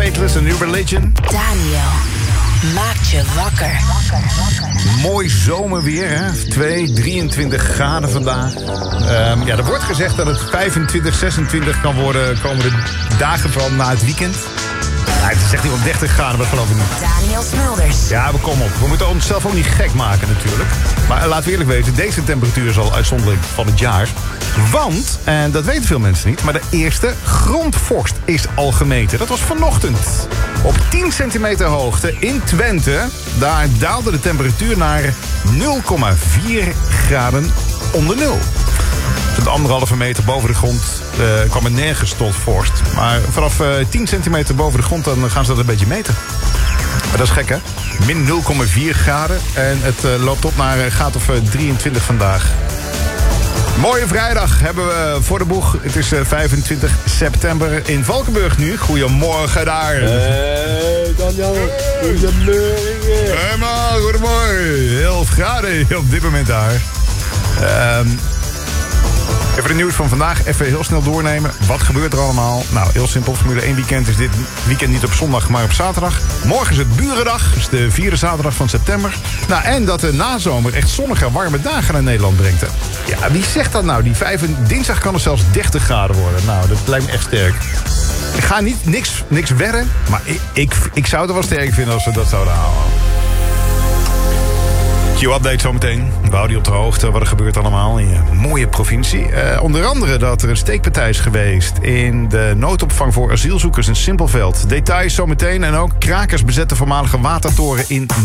Faithless, A New Religion. Daniel maakt je wakker. Mooi zomerweer, hè? 23 graden vandaag. Er wordt gezegd dat het 25, 26 kan worden komende dagen, vooral na het weekend. Ja, het is echt niet op 30 graden, dat geloof ik niet. Daniel Smulders. Ja, we komen op. We moeten onszelf ook niet gek maken natuurlijk. Maar laten we eerlijk wezen, deze temperatuur is al uitzonderlijk van het jaar. Want, en dat weten veel mensen niet, maar de eerste grondvorst is al gemeten. Dat was vanochtend. Op 10 centimeter hoogte in Twente, daar daalde de temperatuur naar 0,4 graden onder nul. Zo'n 1,5 meter boven de grond kwam er nergens tot vorst. Maar vanaf 10 centimeter boven de grond dan gaan ze dat een beetje meten. Maar dat is gek, hè? Min 0,4 graden. En het loopt op naar een graad of 23 vandaag. Mooie vrijdag hebben we voor de boeg. Het is 25 september in Valkenburg nu. Goedemorgen daar. Hey, Daniel. Goedemorgen. Hey man, goedemorgen. 11 graden op dit moment daar. Even de nieuws van vandaag, even heel snel doornemen. Wat gebeurt er allemaal? Nou, heel simpel. Formule 1 weekend is dit weekend niet op zondag, maar op zaterdag. Morgen is het Burendag, dus de 4e zaterdag van september. Nou, en dat de nazomer echt zonnige, warme dagen naar Nederland brengt. Hè? Ja, wie zegt dat nou? Dinsdag kan het zelfs 30 graden worden. Nou, dat lijkt me echt sterk. Ik ga niks wedden, maar ik zou het wel sterk vinden als we dat zouden halen. Q-update zometeen. We houden je op de hoogte wat er gebeurt allemaal in je mooie provincie. Onder andere dat er een steekpartij is geweest in de noodopvang voor asielzoekers in Simpelveld. Details zometeen en ook krakers bezetten voormalige watertoren in